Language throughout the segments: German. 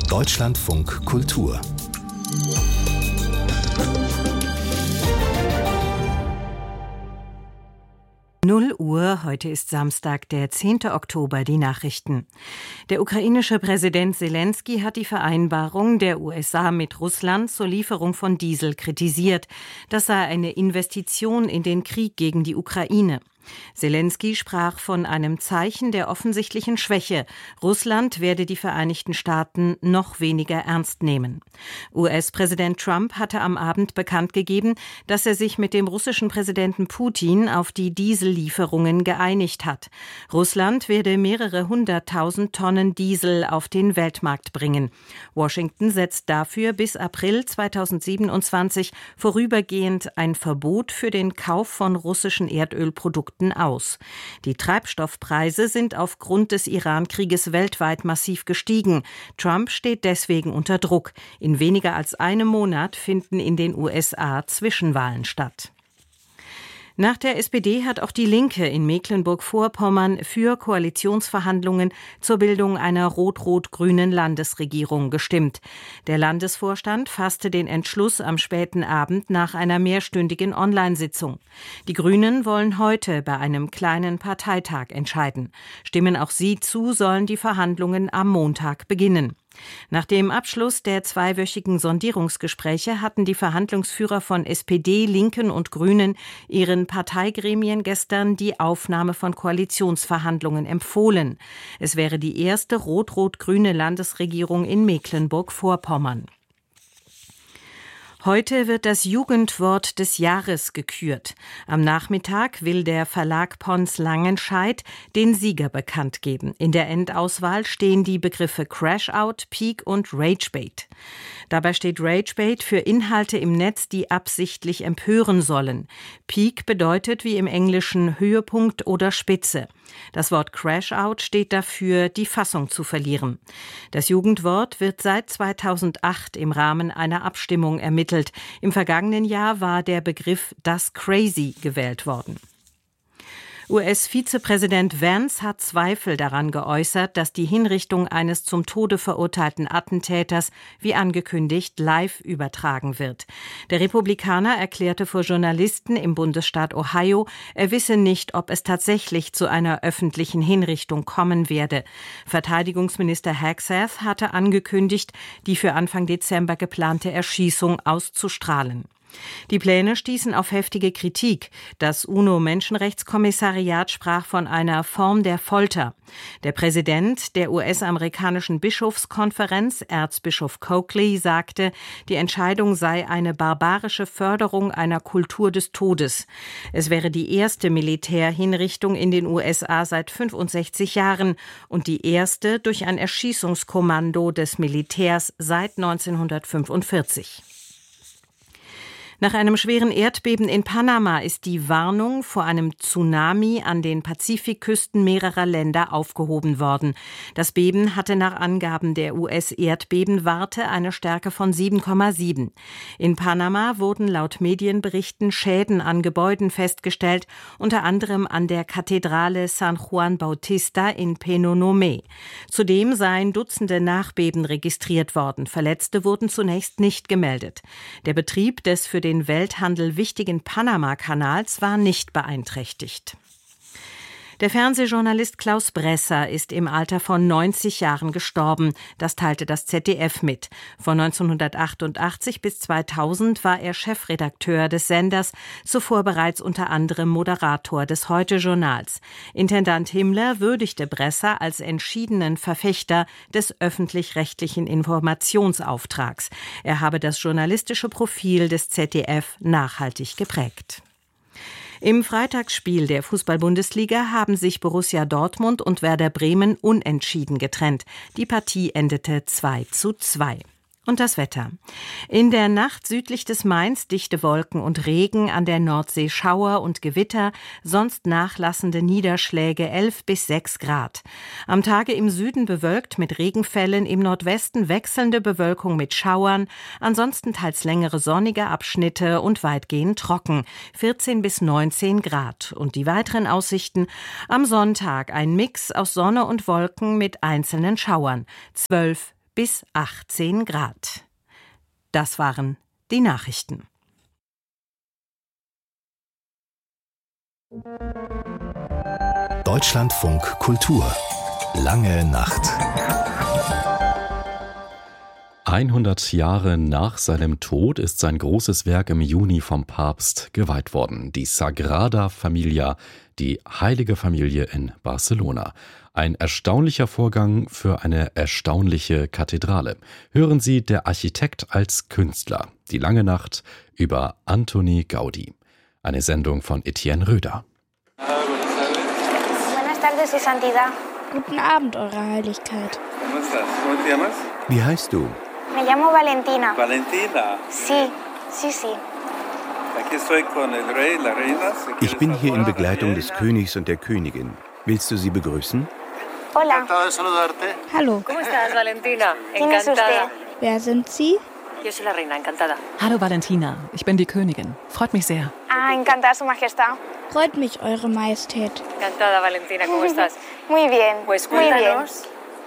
Deutschlandfunk Kultur. Uhr, heute ist Samstag, der 10. Oktober, die Nachrichten. Der ukrainische Präsident Selenskyj hat die Vereinbarung der USA mit Russland zur Lieferung von Diesel kritisiert. Das sei eine Investition in den Krieg gegen die Ukraine. Selenskyj sprach von einem Zeichen der offensichtlichen Schwäche. Russland werde die Vereinigten Staaten noch weniger ernst nehmen. US-Präsident Trump hatte am Abend bekannt gegeben, dass er sich mit dem russischen Präsidenten Putin auf die Diesellieferungen geeinigt hat. Russland werde mehrere 100.000 Tonnen Diesel auf den Weltmarkt bringen. Washington setzt dafür bis April 2027 vorübergehend ein Verbot für den Kauf von russischen Erdölprodukten aus. Die Treibstoffpreise sind aufgrund des Iran-Krieges weltweit massiv gestiegen. Trump steht deswegen unter Druck. In weniger als einem Monat finden in den USA Zwischenwahlen statt. Nach der SPD hat auch die Linke in Mecklenburg-Vorpommern für Koalitionsverhandlungen zur Bildung einer rot-rot-grünen Landesregierung gestimmt. Der Landesvorstand fasste den Entschluss am späten Abend nach einer mehrstündigen Online-Sitzung. Die Grünen wollen heute bei einem kleinen Parteitag entscheiden. Stimmen auch sie zu, sollen die Verhandlungen am Montag beginnen. Nach dem Abschluss der zweiwöchigen Sondierungsgespräche hatten die Verhandlungsführer von SPD, Linken und Grünen ihren Parteigremien gestern die Aufnahme von Koalitionsverhandlungen empfohlen. Es wäre die erste rot-rot-grüne Landesregierung in Mecklenburg-Vorpommern. Heute wird das Jugendwort des Jahres gekürt. Am Nachmittag will der Verlag Pons Langenscheidt den Sieger bekannt geben. In der Endauswahl stehen die Begriffe Crashout, Peak und Ragebait. Dabei steht Ragebait für Inhalte im Netz, die absichtlich empören sollen. Peak bedeutet wie im Englischen Höhepunkt oder Spitze. Das Wort Crashout steht dafür, die Fassung zu verlieren. Das Jugendwort wird seit 2008 im Rahmen einer Abstimmung ermittelt. Im vergangenen Jahr war der Begriff das Crazy gewählt worden. US-Vizepräsident Vance hat Zweifel daran geäußert, dass die Hinrichtung eines zum Tode verurteilten Attentäters, wie angekündigt, live übertragen wird. Der Republikaner erklärte vor Journalisten im Bundesstaat Ohio, er wisse nicht, ob es tatsächlich zu einer öffentlichen Hinrichtung kommen werde. Verteidigungsminister Hegseth hatte angekündigt, die für Anfang Dezember geplante Erschießung auszustrahlen. Die Pläne stießen auf heftige Kritik. Das UNO-Menschenrechtskommissariat sprach von einer Form der Folter. Der Präsident der US-amerikanischen Bischofskonferenz, Erzbischof Coakley, sagte, die Entscheidung sei eine barbarische Förderung einer Kultur des Todes. Es wäre die erste Militärhinrichtung in den USA seit 65 Jahren und die erste durch ein Erschießungskommando des Militärs seit 1945. Nach einem schweren Erdbeben in Panama ist die Warnung vor einem Tsunami an den Pazifikküsten mehrerer Länder aufgehoben worden. Das Beben hatte nach Angaben der US-Erdbebenwarte eine Stärke von 7,7. In Panama wurden laut Medienberichten Schäden an Gebäuden festgestellt, unter anderem an der Kathedrale San Juan Bautista in Penonomé. Zudem seien Dutzende Nachbeben registriert worden. Verletzte wurden zunächst nicht gemeldet. Der Betrieb des für den Welthandel wichtigen Panama-Kanals war nicht beeinträchtigt. Der Fernsehjournalist Klaus Bresser ist im Alter von 90 Jahren gestorben. Das teilte das ZDF mit. Von 1988 bis 2000 war er Chefredakteur des Senders, zuvor bereits unter anderem Moderator des Heute-Journals. Intendant Himmler würdigte Bresser als entschiedenen Verfechter des öffentlich-rechtlichen Informationsauftrags. Er habe das journalistische Profil des ZDF nachhaltig geprägt. Im Freitagsspiel der Fußball-Bundesliga haben sich Borussia Dortmund und Werder Bremen unentschieden getrennt. Die Partie endete 2:2. Und das Wetter. In der Nacht südlich des Mains dichte Wolken und Regen, an der Nordsee Schauer und Gewitter, sonst nachlassende Niederschläge 11 bis 6 Grad. Am Tage im Süden bewölkt mit Regenfällen, im Nordwesten wechselnde Bewölkung mit Schauern, ansonsten teils längere sonnige Abschnitte und weitgehend trocken, 14 bis 19 Grad. Und die weiteren Aussichten: am Sonntag ein Mix aus Sonne und Wolken mit einzelnen Schauern, 12 bis 18 Grad. Das waren die Nachrichten. Deutschlandfunk Kultur. Lange Nacht. 100 Jahre nach seinem Tod ist sein großes Werk im Juni vom Papst geweiht worden. Die Sagrada Familia, die Heilige Familie in Barcelona. Ein erstaunlicher Vorgang für eine erstaunliche Kathedrale. Hören Sie Der Architekt als Künstler. Die lange Nacht über Antoni Gaudí. Eine Sendung von Etienne Röder. Buenas tardes, Su Santidad. Guten Abend, Eure Heiligkeit. Wie heißt du? Me llamo Valentina. Valentina. Sí. Ich bin hier in Begleitung des Königs und der Königin. Willst du sie begrüßen? Hola. Hallo, ¿Cómo estás, Valentina? ¿Quién es usted? wer sind Sie? Yo soy la reina, encantada. Hallo Valentina, ich bin die Königin. Freut mich sehr. Ah, encantada, Su Majestad. Freut mich, Eure Majestät. Encantada, Valentina, ¿cómo estás? Muy bien. Pues Muy bien. cuéntanos.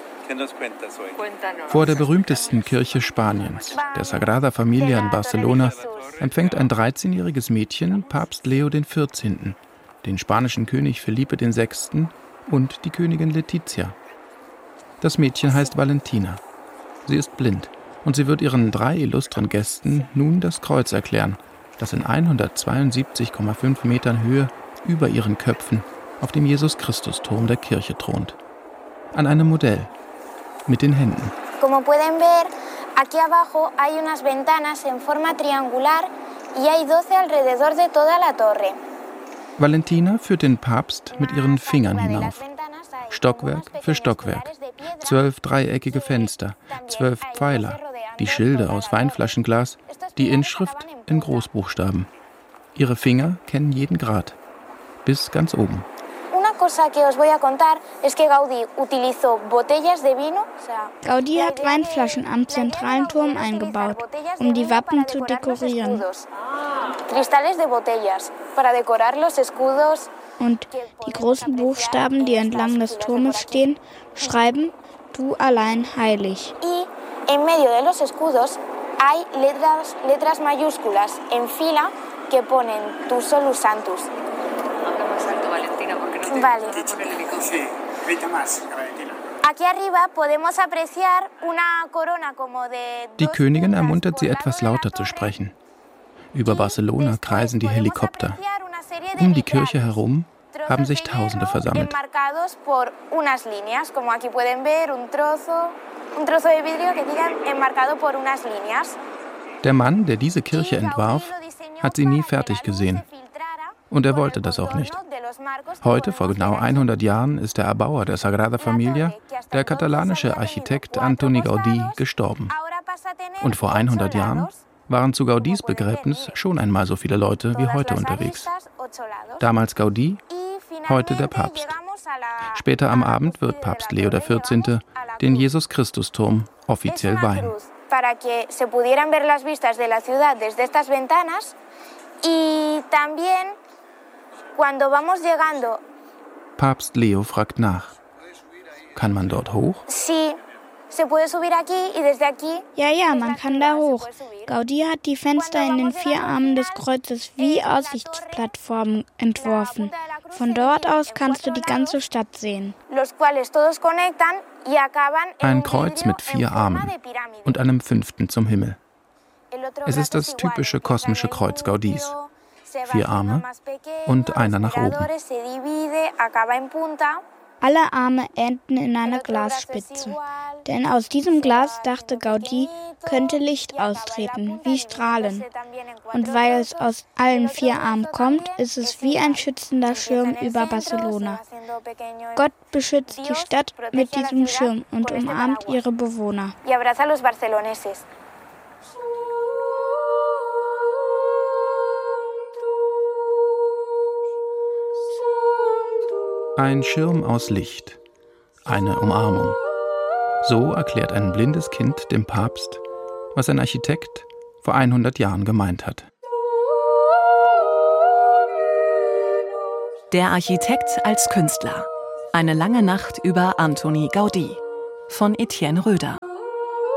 Cuéntanos. Vor der berühmtesten Kirche Spaniens, der Sagrada Familia in Barcelona, empfängt ein 13-jähriges Mädchen Papst Leo XIV., den spanischen König Felipe VI. Und die Königin Letizia. Das Mädchen heißt Valentina. Sie ist blind und sie wird ihren 3 illustren Gästen nun das Kreuz erklären, das in 172,5 Metern Höhe über ihren Köpfen auf dem Jesus-Christus-Turm der Kirche thront. An einem Modell. Mit den Händen. Como pueden ver, aquí abajo hay unas ventanas en forma triangular y hay 12 alrededor de toda la torre. Valentina führt den Papst mit ihren Fingern hinauf. Stockwerk für Stockwerk. 12 dreieckige Fenster, 12 Pfeiler, die Schilde aus Weinflaschenglas, die Inschrift in Großbuchstaben. Ihre Finger kennen jeden Grad. Bis ganz oben. Una cosa que os voy a contar es que Gaudí utilizó botellas de vino. Gaudí hat Weinflaschen am zentralen Turm eingebaut, um die Wappen zu dekorieren. Cristales de botellas para decorar los escudos. Und die großen Buchstaben, die entlang des Turmes stehen, schreiben Du allein heilig. Y en medio de los escudos hay letras mayúsculas en fila que ponen Tu solus santus. Habla más alto, Valentina, porque no te Vale. no te pone el micrófono. Sí, grita más, Valentina. Aquí arriba podemos apreciar una corona como de Die dos Königin puntas ermuntert por sie, lado etwas de la lauter zu torre. sprechen. Über Barcelona Después kreisen die podemos Helikopter. apreciar una serie de Um die Kirche vitrales, herum trozos haben de sich Tausende hierro versammelt. enmarcados por unas líneas, como aquí pueden ver un trozo de vidrio que digan enmarcado por unas líneas. Der Mann, der diese Kirche entwarf, hat sie nie fertig gesehen. Und er wollte das auch nicht. Heute, vor genau 100 Jahren, ist der Erbauer der Sagrada Familia, der katalanische Architekt Antoni Gaudí, gestorben. Und vor 100 Jahren waren zu Gaudís Begräbnis schon einmal so viele Leute wie heute unterwegs. Damals Gaudí, heute der Papst. Später am Abend wird Papst Leo XIV. Den Jesus-Christus-Turm offiziell weihen. Para que se pudieran ver las vistas de la ciudad desde estas ventanas y también cuando vamos llegando. Papst Leo fragt nach. Kann man dort hoch? Sí, se puede subir aquí y desde aquí. Ja, man kann da hoch. Gaudí hat die Fenster in den 4 Armen des Kreuzes wie Aussichtsplattformen entworfen. Von dort aus kannst du die ganze Stadt sehen. Los cuales todos conectan y acaban en Ein un Kreuz vidrio mit 4 en forma Armen de pirámide. und einem 5. zum Himmel. El otro Es ist brazo das es igual, typische empieza kosmische en Kreuz Gaudís. medio, se va 4 haciendo Arme más pequeño, und einer nach oben. miradores, se divide, acaba en punta. Alle Arme enden in einer Glasspitze. Denn aus diesem Glas, dachte Gaudí, könnte Licht austreten, wie Strahlen. Und weil es aus allen 4 Armen kommt, ist es wie ein schützender Schirm über Barcelona. Gott beschützt die Stadt mit diesem Schirm und umarmt ihre Bewohner. Y abraza a los barceloneses. Ein Schirm aus Licht. Eine Umarmung. So erklärt ein blindes Kind dem Papst, was ein Architekt vor 100 Jahren gemeint hat. Der Architekt als Künstler. Eine lange Nacht über Antoni Gaudí von Etienne Röder.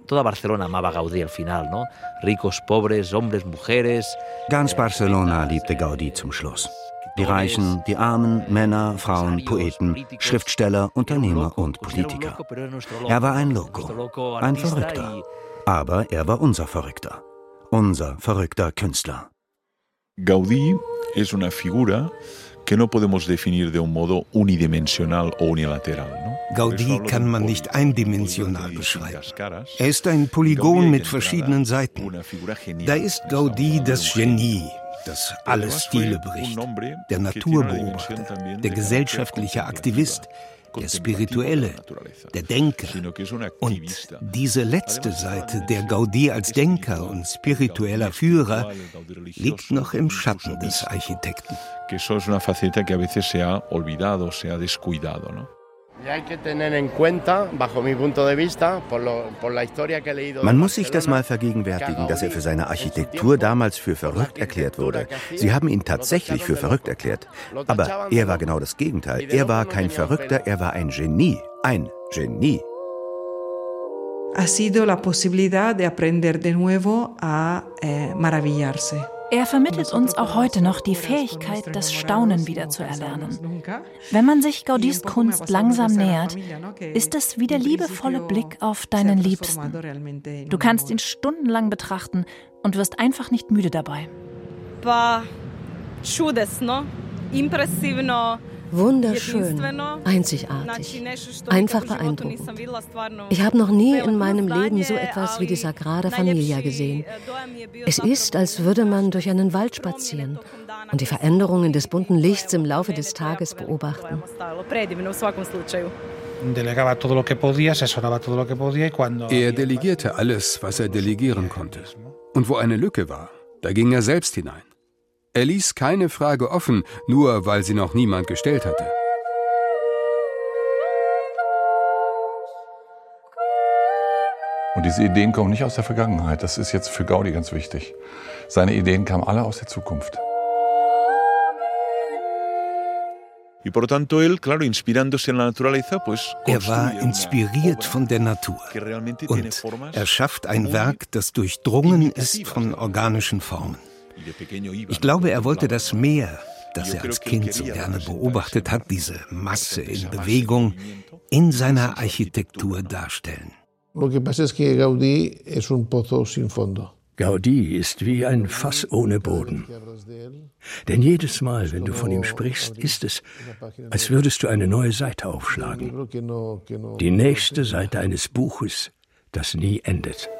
Ganz Barcelona liebte Gaudí zum Schluss. Die Reichen, die Armen, Männer, Frauen, Poeten, Schriftsteller, Unternehmer und Politiker. Er war ein Loco, ein Verrückter. Aber er war unser Verrückter. Unser verrückter Künstler. Gaudí es una figura que no podemos definir de un modo unidimensional o unilateral. Gaudí kann man nicht eindimensional beschreiben. Er ist ein Polygon mit verschiedenen Seiten. Da ist Gaudí das Genie, das alle Stile bricht, der Naturbeobachter, der gesellschaftliche Aktivist, der Spirituelle, der Denker. Und diese letzte Seite, der Gaudí als Denker und spiritueller Führer, liegt noch im Schatten des Architekten. Man muss sich das mal vergegenwärtigen, dass er für seine Architektur damals für verrückt erklärt wurde. Sie haben ihn tatsächlich für verrückt erklärt. Aber er war genau das Gegenteil. Er war kein Verrückter, er war ein Genie. Ein Genie. Ha sido la posibilidad de aprender de nuevo a maravillarse. Er vermittelt uns auch heute noch die Fähigkeit, das Staunen wieder zu erlernen. Wenn man sich Gaudís Kunst langsam nähert, ist es wie der liebevolle Blick auf deinen Liebsten. Du kannst ihn stundenlang betrachten und wirst einfach nicht müde dabei. Wunderschön, einzigartig, einfach beeindruckend. Ich habe noch nie in meinem Leben so etwas wie die Sagrada Familia gesehen. Es ist, als würde man durch einen Wald spazieren und die Veränderungen des bunten Lichts im Laufe des Tages beobachten. Er delegierte alles, was er delegieren konnte. Und wo eine Lücke war, da ging er selbst hinein. Er ließ keine Frage offen, nur weil sie noch niemand gestellt hatte. Und diese Ideen kommen nicht aus der Vergangenheit. Das ist jetzt für Gaudí ganz wichtig. Seine Ideen kamen alle aus der Zukunft. Er war inspiriert von der Natur und er schafft ein Werk, das durchdrungen ist von organischen Formen. Ich glaube, er wollte das Meer, das er als Kind so gerne beobachtet hat, diese Masse in Bewegung, in seiner Architektur darstellen. Gaudí ist wie ein Fass ohne Boden. Denn jedes Mal, wenn du von ihm sprichst, ist es, als würdest du eine neue Seite aufschlagen. Die nächste Seite eines Buches, das nie endet.